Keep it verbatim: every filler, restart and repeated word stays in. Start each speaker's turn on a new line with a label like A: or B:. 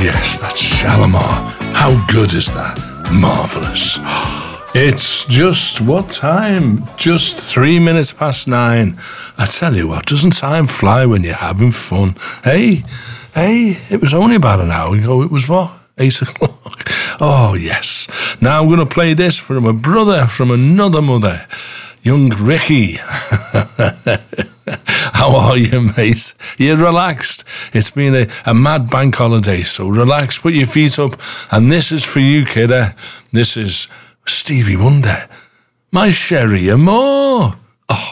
A: yes, that's Shalimar. How good is that? Marvellous. It's just what time? Just three minutes past nine. I tell you what, doesn't time fly when you're having fun? Hey, hey, it was only about an hour ago. It was what? Eight o'clock. Oh, yes. Now I'm going to play this from a brother from another mother, young Ricky. How are you, mate? You're relaxed. It's been a, a mad bank holiday, so relax, put your feet up, and this is for you, kidder. This is Stevie Wonder. My Sherry Amore.